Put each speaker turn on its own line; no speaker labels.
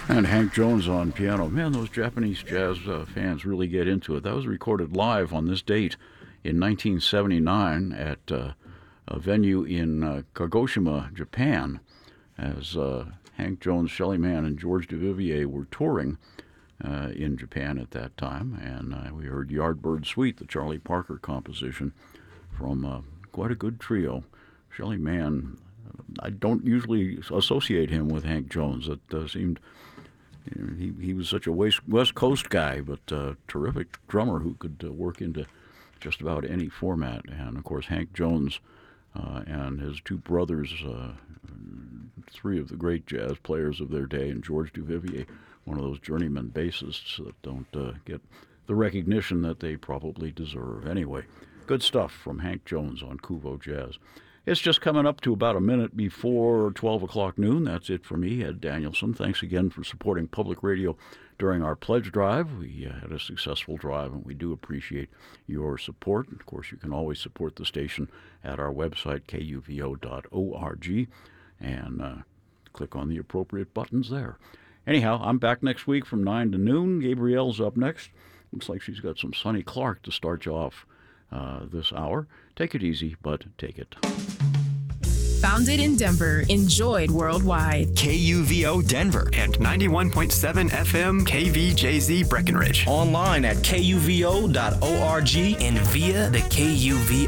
And Hank Jones on piano. Man, those Japanese jazz fans really get into it. That was recorded live on this date in 1979 at a venue in Kagoshima, Japan, as Hank Jones, Shelly Manne, and George Duvivier were touring in Japan at that time. And we heard Yardbird Suite, the Charlie Parker composition, from quite a good trio. Shelly Manne, I don't usually associate him with Hank Jones. It seemed... He was such a West Coast guy, but terrific drummer who could work into just about any format. And, of course, Hank Jones and his two brothers, three of the great jazz players of their day, and George Duvivier, one of those journeyman bassists that don't get the recognition that they probably deserve. Anyway, good stuff from Hank Jones on Kuvo Jazz. It's just coming up to about a minute before 12 o'clock noon. That's it for me, Ed Danielson. Thanks again for supporting public radio during our pledge drive. We had a successful drive, and we do appreciate your support. Of course, you can always support the station at our website, kuvo.org, and click on the appropriate buttons there. Anyhow, I'm back next week from 9 to noon. Gabrielle's up next. Looks like she's got some Sonny Clark to start you off this hour. Take it easy, but take it.
Founded in Denver, enjoyed worldwide.
KUVO Denver and 91.7 FM KVJZ Breckenridge.
Online at kuvo.org
and via the KUVO